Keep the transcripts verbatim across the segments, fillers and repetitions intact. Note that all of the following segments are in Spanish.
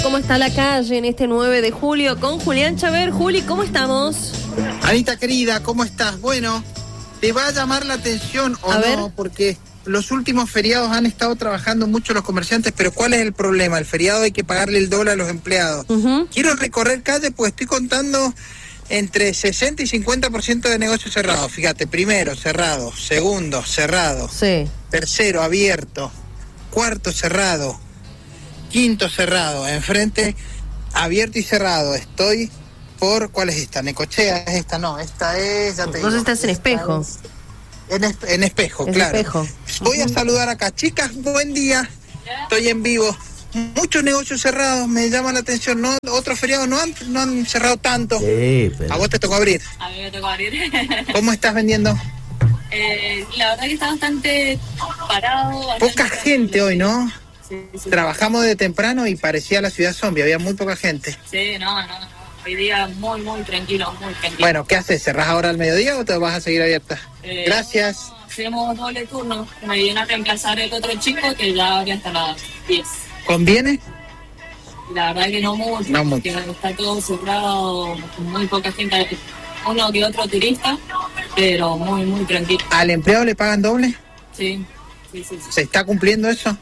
cómo está la calle en este nueve de julio con Julián Chaver. Juli, ¿cómo estamos? Anita querida, ¿cómo estás? Bueno, te va a llamar la atención o a no, ver. porque los últimos feriados han estado trabajando mucho los comerciantes, pero ¿cuál es el problema? El feriado hay que pagarle el doble a los empleados. Uh-huh. Quiero recorrer calle, pues estoy contando entre sesenta y cincuenta por ciento de negocios cerrados. Fíjate, primero cerrado, segundo cerrado, Sí. tercero abierto, cuarto cerrado, quinto cerrado, enfrente abierto y cerrado. Estoy por, ¿cuál es esta? Necochea, es esta, no, esta es, ya te digo. Vos estás en esta Espejo. es- en, es- en Espejo, En claro. Espejo. Voy a Ujú. saludar acá. Chicas, buen día. Estoy en vivo. Muchos negocios cerrados, me llama la atención. No, otros feriados no han, no han cerrado tanto. Sí, pero... A vos te tocó abrir. A mí me tocó abrir. ¿Cómo estás vendiendo? eh, la verdad que está bastante parado. Bastante Poca gente hoy, ¿no? Sí, sí, Trabajamos de temprano y parecía la ciudad zombie, había muy poca gente. sí, no, no, no. Hoy día muy, muy tranquilo, muy tranquilo. Bueno, ¿qué haces? ¿Cerrás ahora al mediodía o te vas a seguir abierta? Eh, Gracias. Hacemos doble turno. Me viene a reemplazar el otro chico que ya abre hasta las diez. ¿Conviene? La verdad que no mucho. No mucho. porque está todo cerrado, muy poca gente. Uno que otro turista, pero muy, muy tranquilo. ¿Al empleado le pagan doble? Sí, sí, sí, sí. ¿Se está cumpliendo eso?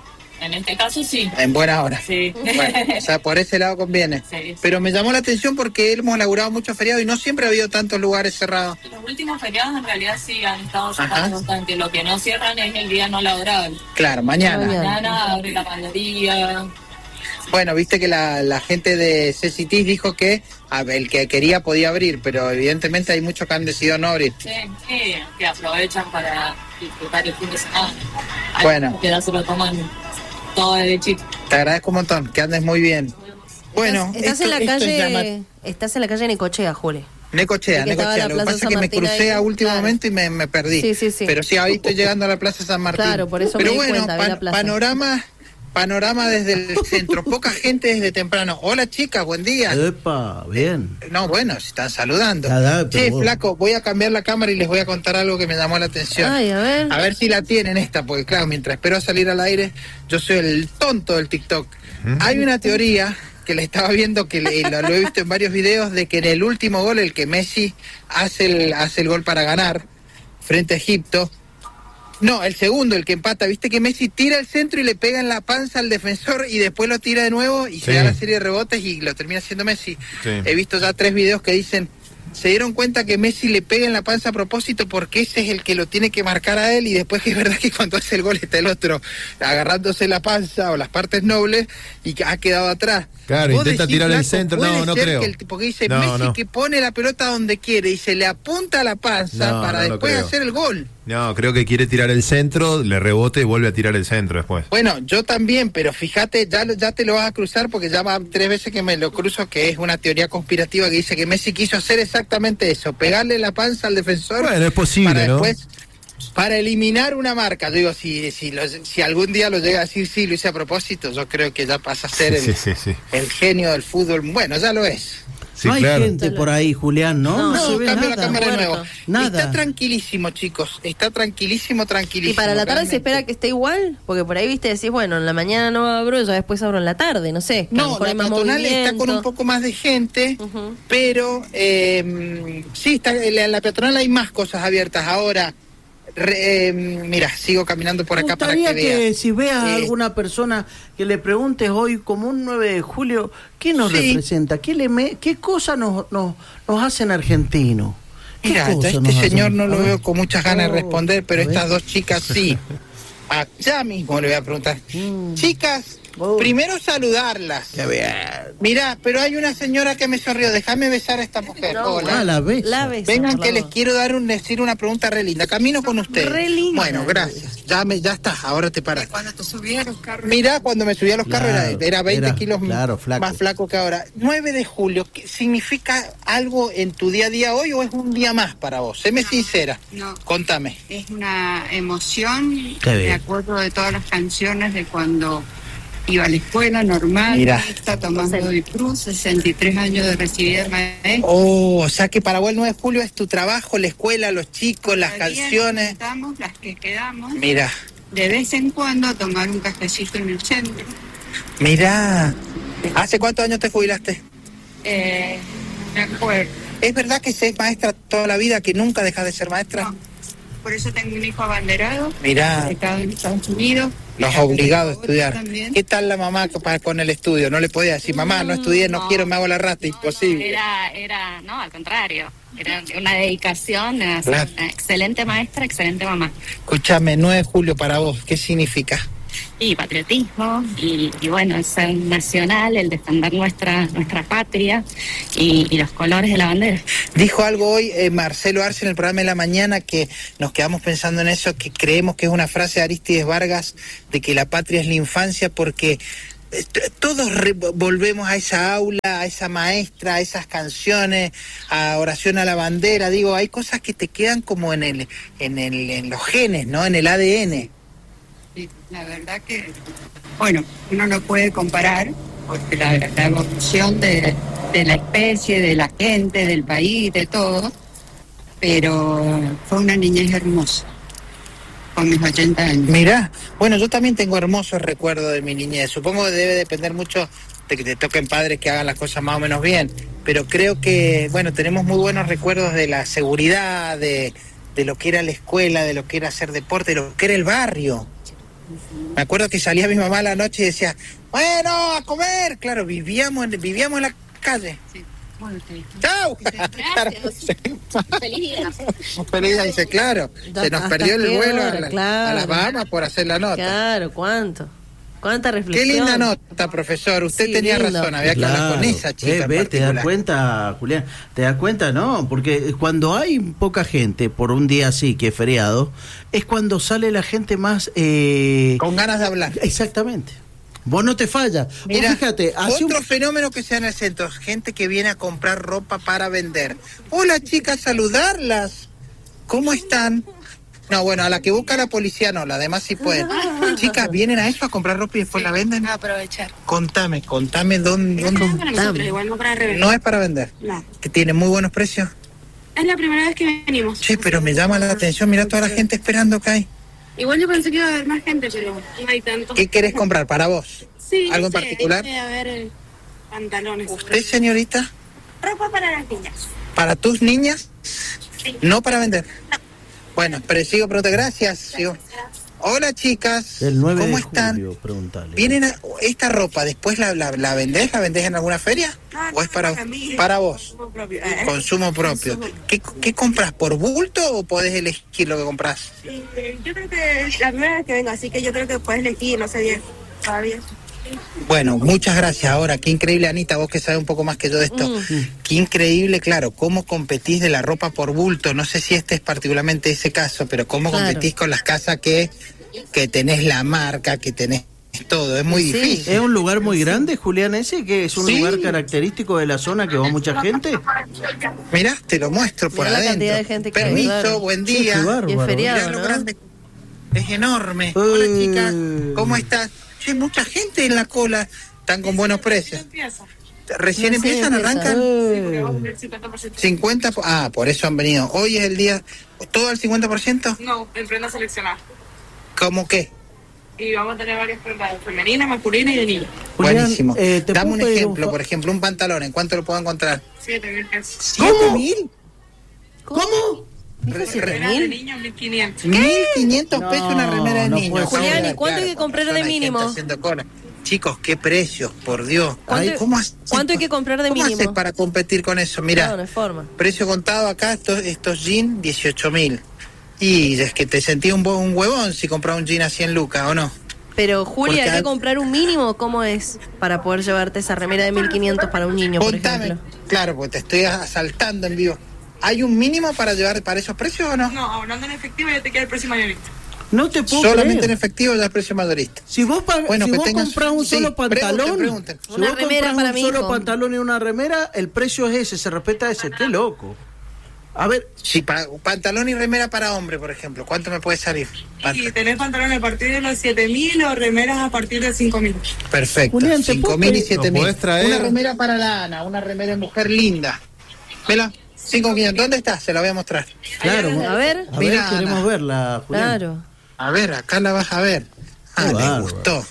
En este caso sí. En buena hora. Sí. Bueno, o sea, por ese lado conviene. Sí. Pero me llamó la atención porque hemos laburado muchos feriados y no siempre ha habido tantos lugares cerrados. Los últimos feriados en realidad sí han estado Ajá. cerrados bastante. Lo que no cierran es el día no laborable. Claro, mañana. Mañana. Mañana abre la panadería. Bueno, viste que la, la gente de C C T dijo que a ver, el que quería podía abrir, pero evidentemente hay muchos que han decidido no abrir. Sí, sí, que aprovechan para disfrutar el fin de semana. Hay Bueno. que ya se lo toman todo derechito. Te agradezco un montón, que andes muy bien. Bueno, estás, estás esto- en la esto es llama- calle, estás en la calle Necochea, Juli. Necochea, De que estaba Necochea. la Lo que Plaza pasa es San que me Martín crucé ahí, a último claro. momento y me, me perdí. Sí, sí, sí. Pero sí, ahí estoy llegando a la Plaza San Martín. Claro, por eso me Pero di bueno, cuenta, vi la pan- plaza. panorama, panorama desde el centro. Poca gente desde temprano. Hola, chicas, buen día. Epa, bien. No, bueno, se están saludando. Nada, pero Che, vos- flaco, voy a cambiar la cámara y les voy a contar algo que me llamó la atención. Ay, a ver. A ver si la tienen esta, porque claro, mientras espero a salir al aire, yo soy el tonto del TikTok. Hay una teoría que le estaba viendo, que le- lo, lo he visto en varios videos, de que en el último gol, el que Messi hace el, hace el gol para ganar frente a Egipto, no, el segundo, el que empata, viste que Messi tira el centro y le pega en la panza al defensor y después lo tira de nuevo y se Sí. da la serie de rebotes y lo termina haciendo Messi. Sí. He visto ya tres videos que dicen, se dieron cuenta que Messi le pega en la panza a propósito porque ese es el que lo tiene que marcar a él, y después que es verdad que cuando hace el gol está el otro agarrándose la panza o las partes nobles y que ha quedado atrás. Claro, ¿Vos intenta decís, tirar el flaco, centro? puede No, no ser creo. que el tipo que dice No, Messi no. que pone la pelota donde quiere y se le apunta a la panza No, para no lo después creo. hacer el gol? No, creo que quiere tirar el centro, le rebote y vuelve a tirar el centro después. Bueno, yo también, pero fíjate, ya, lo- ya te lo vas a cruzar porque ya va tres veces que me lo cruzo, que es una teoría conspirativa que dice que Messi quiso hacer exactamente eso, pegarle la panza al defensor. Bueno, es posible, para ¿no? después, para eliminar una marca. Yo digo, si, si, lo- si algún día lo llega a decir, sí, lo hice a propósito, yo creo que ya pasa a ser el, Sí, sí, sí. el genio del fútbol. Bueno, ya lo es. Sí, no hay claro. gente por ahí, Julián, ¿no? No, No, se No, ve cambio la nada. cámara de muerto. nuevo. Nada. Está tranquilísimo, chicos. Está tranquilísimo, tranquilísimo. ¿Y para la tarde se realmente. espera que esté igual? Porque por ahí, viste, decís, bueno, en la mañana no abro, ya después abro en la tarde, no sé. que a lo No, mejor la hay más peatonal está con movimiento. un poco más de gente, Ujú. pero eh, sí, está, en la, en la peatonal hay más cosas abiertas. Ahora, re- eh, mira, sigo caminando por Me acá para gustaría que que, veas. si veas a Eh, alguna persona que le preguntes hoy, como un nueve de julio, ¿qué nos Sí. representa? ¿Qué, le me, qué cosa nos, nos, nos hacen argentinos? ¿Qué Mira, cosa ya este nos hacen? señor no A lo ver. veo con muchas ganas de Oh, responder, pero a ver. estas dos chicas sí. Ah, ya mismo le voy a preguntar. Mm. Chicas, Oh. primero saludarlas. Qué bien. Mira, pero hay una señora que me sonrió. Déjame besar a esta mujer. No, Hola. Ah, la ves. La besa, Vengan por que la les duda. quiero dar un decir una pregunta re linda. Camino con ustedes. Re linda. Bueno, gracias. Ya me, ya está, ahora te paras. Cuando te subí a los carros. Mira, cuando me subí a los Claro, carros era, era veinte era, kilos claro, flaco. más flaco que ahora. nueve de julio, ¿qué ¿significa algo en tu día a día hoy o es un día más para vos? Séme sincera. No, Contame. es una emoción. Qué bien. Me acuerdo de todas las canciones de cuando iba a la escuela normal, Mira. está tomando el cruz, sesenta y tres años de recibida de maestra. Oh, o sea que para vos el nueve de julio es tu trabajo, la escuela, los chicos, las Todavía canciones. Estamos las que quedamos, Mira, de vez en cuando a tomar un cafecito en el centro. mira. ¿Hace cuántos años te jubilaste? Eh, me acuerdo. ¿Es verdad que sos maestra toda la vida, que nunca dejas de ser maestra? No. Por eso tengo un hijo abanderado. Mirá. Estado en Estados Unidos. Los obligados a estudiar. También. ¿Qué tal la mamá para con el estudio? No le podía decir, mamá, no estudié, no, No, quiero, me hago la rata, no, imposible. no, era, era, no, al contrario. Era una dedicación a ser Claro. una excelente maestra, excelente mamá. Escúchame, nueve de julio para vos, ¿qué significa? Y patriotismo, y, y bueno, el ser nacional, el defender nuestra nuestra patria y, y los colores de la bandera. Dijo algo hoy eh, Marcelo Arce en el programa de la mañana que nos quedamos pensando en eso, que creemos que es una frase de Arístides Vargas de que la patria es la infancia, porque eh, t- todos re- volvemos a esa aula, a esa maestra, a esas canciones, a oración a la bandera. Digo, hay cosas que te quedan como en el, en el, en los genes, ¿no? En el A D N. Sí, la verdad que, bueno, uno no puede comparar, porque la, la evolución de, de la especie, de la gente, del país, de todo, pero fue una niñez hermosa, con mis ochenta años. Mirá, bueno, yo también tengo hermosos recuerdos de mi niñez. Supongo que debe depender mucho de que te toquen padres que hagan las cosas más o menos bien, pero creo que, bueno, tenemos muy buenos recuerdos de la seguridad, de, de lo que era la escuela, de lo que era hacer deporte, de lo que era el barrio. Me acuerdo que salía mi mamá a la noche y decía, bueno, a comer. Claro, vivíamos en, vivíamos en la calle. Sí. Bueno, sí. ¡Chau! Gracias. Feliz día. Feliz día, dice, claro, se nos ¿Hasta perdió el qué vuelo a, hora? la- Claro. a las Bahamas por hacer la nota. Claro, ¿cuánto? ¿Cuánta Qué reflexión? linda nota, profesor. Usted Sí, tenía lindo. razón, había que hablar con esa chica. Eh, en ve, te das particular. cuenta, Julián, te das cuenta, ¿no? Porque cuando hay poca gente por un día así, que es feriado, es cuando sale la gente más... Eh... Con ganas de hablar. Exactamente. Vos no te fallas. Mira, Vos fíjate, hace otro un... fenómeno que se da en el centro, gente que viene a comprar ropa para vender. Hola, chicas, saludarlas. ¿Cómo están? No, bueno, a la que busca la policía no, la demás sí pueden. Chicas, ¿vienen a eso a comprar ropa y después la venden? A aprovechar. Contame, contame dónde... No dónde... es para nosotros, igual no para revender. No es para vender, No. que tiene muy buenos precios. Es la primera vez que venimos. Che, pero me llama la atención, mira toda la gente esperando que hay. Igual yo pensé que iba a haber más gente, pero no hay tanto. ¿Qué querés comprar para vos? Sí, ¿Algo en no sé, particular? debe haber eh, pantalones. ¿Usted, señorita? Ropa para las niñas. ¿Para tus niñas? Sí. No para vender. Bueno, pero sigo preguntando, gracias. Sigo. Hola, chicas. El nueve ¿Cómo de están? julio, preguntale. ¿Vienen a, esta ropa después la, la, la vendés? ¿La vendés en alguna feria? No, ¿O es no, para, para mí. para vos? Consumo propio. ¿Eh? Consumo propio. Consumo. ¿Qué, ¿Qué compras? ¿Por bulto o podés elegir lo que compras? Eh, Yo creo que es la primera vez que vengo, así que yo creo que puedes elegir, no sé bien. Todavía. Bueno, muchas gracias. Ahora, qué increíble, Anita, vos que sabes un poco más que yo de esto. Mm. Qué increíble, claro, cómo competís de la ropa por bulto. No sé si este es particularmente ese caso, pero cómo Claro. competís con las casas que, que tenés la marca, que tenés todo. Es muy Sí. difícil. ¿Es un lugar muy grande, Julián, ese? ¿Que es un Sí. lugar característico de la zona que va mucha gente? Mirá, te lo muestro por Mirá la adentro. cantidad de gente que hay, Permiso, claro. buen Che, día. qué bárbaro. Y es feriado, Mirá lo ¿no? grande. Es enorme. Hola, Eh. chicas. ¿Cómo estás? Che, mucha gente en la cola. Están con buenos precios. Empieza. Recién Recién empiezan, empieza. arrancan. Eh. El cincuenta por ciento. cincuenta por- Ah, por eso han venido. Hoy es el día. ¿Todo al cincuenta por ciento? No, en prenda seleccionada. ¿Cómo qué? Y vamos a tener varias prendas, femeninas, masculinas y de niños. Julián, Buenísimo. eh, ¿te Dame puedo un pedir ejemplo, fa- por ejemplo, un pantalón. ¿En cuánto lo puedo encontrar? Siete mil pesos. ¿Siete mil? ¿Cómo? Re- re- Remera de niños, mil quinientos. Mil quinientos No, pesos una remera de no niño. puede ser. Julián, ¿y Claro, cuánto hay que con comprar razón de hay gente mínimo? haciendo cola. Chicos, qué precios, por Dios. ¿Cuánto- Ay, ¿cómo haces- cuánto hay que comprar de ¿Cómo mínimo? haces para competir con eso? Mira, No, no hay forma. precio contado acá, estos, estos jeans, dieciocho mil. Y es que te sentí un, bo- un huevón si compras un jean a cien lucas, ¿o no? Pero, Julia, Porque ¿hay que hay- comprar un mínimo? ¿Cómo es? Para poder llevarte esa remera de mil quinientos para un niño, por Contame. ejemplo. Claro, porque te estoy asaltando en vivo. ¿Hay un mínimo para llevar para esos precios o no? No, hablando en efectivo ya te queda el precio mayorista. No te puedo Solamente creer. en efectivo ya es precio mayorista. Si vos, pag- Bueno, si que vos tengas- compras un sí, solo pantalón, pregunten, pregunten. si Una vos remera compras para un mi solo hijo. pantalón y una remera, el precio es ese, se respeta ese. Qué loco. A ver, Si pa- pantalón y remera para hombre, por ejemplo, ¿cuánto me puede salir? Pant- Y tenés pantalones a partir de los siete mil o remeras a partir de cinco mil. Perfecto. Julián, ¿te cinco puedo mil y pedir- siete ¿Lo mil. podés traer? Una remera para la Ana, una remera de mujer linda. Vela, cinco mil quinientos. ¿Dónde está? Se la voy a mostrar. claro. A ver. A Mira, ver, queremos Ana. verla, Julián. Claro. A ver, acá la vas a ver. Ah, Qué me bárbaro. gustó.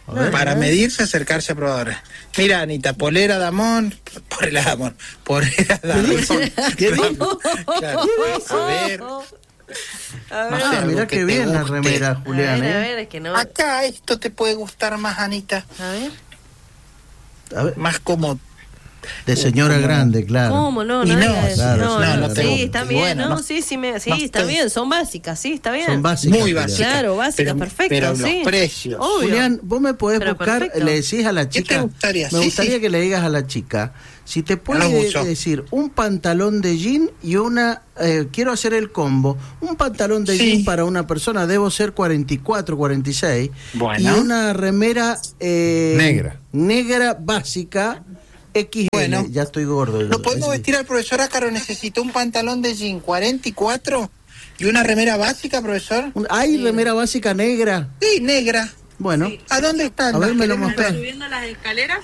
A ver. Para medirse, acercarse a probadores. Mira, Anita, polera Damón, polera Damón, polera Damón. ¿Qué dijo? Claro. A ver. A ver, No sé, Ah, algo mirá que qué te bien la guste. remera, a Julián, ver, a ¿eh? ver, es que no. Acá esto te puede gustar más, Anita. A ver. A ver, Más como... de señora como- grande, claro. ¿Cómo? No, Y no, no, digas- claro, no, sí, no, no sí, tengo- está y bien, bueno, ¿no? no- Sí, sí, me, sí, no está estoy- bien, son básicas, sí, está bien. Son básicas. Muy Julián. básicas. Claro, básicas, pero, perfecto, pero sí. los precios. Obvio. Julián, vos me podés Pero buscar, perfecto. le decís a la ¿Qué te chica, gustaría? me Sí, gustaría sí. que le digas a la chica, si te los puede buzos. decir un pantalón de jean y una, eh, quiero hacer el combo, un pantalón de Sí. jean para una persona, debo ser cuarenta y cuatro, cuarenta y seis, Bueno. y una remera eh, Negra. negra básica, X L, Bueno. ya estoy gordo. ¿Lo podemos Es- vestir al profesor Ácaro? Necesito un pantalón de jean cuarenta y cuatro y una remera básica, profesor. un- ¿Hay remera básica negra? Sí, negra. Bueno, ¿A dónde están? a ver, Las me lo queremos mostrás. ver. Subiendo las escaleras.